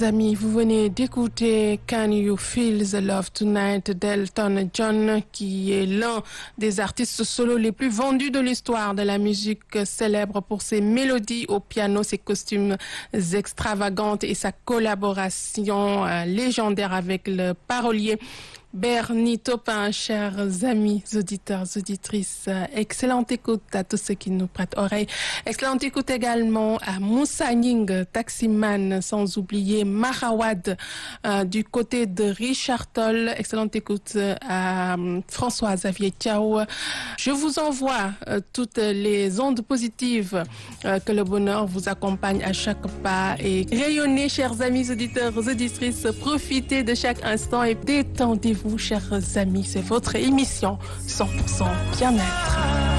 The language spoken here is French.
Amis, vous venez d'écouter Can You Feel the Love Tonight d'Elton John, qui est l'un des artistes solo les plus vendus de l'histoire de la musique, célèbre pour ses mélodies au piano, ses costumes extravagantes et sa collaboration légendaire avec le parolier Bernie Taupin. Chers amis, auditeurs, auditrices, excellente écoute à tous ceux qui nous prêtent oreille. Excellente écoute également à Moussa Ning, taximan, sans oublier Mahawad du côté de Richard Toll. Excellente écoute à François Xavier Thiaw. Je vous envoie toutes les ondes positives, que le bonheur vous accompagne à chaque pas et rayonnez, chers amis, auditeurs, auditrices, profitez de chaque instant et détendez-vous. Vous, chers amis, c'est votre émission 100% bien-être.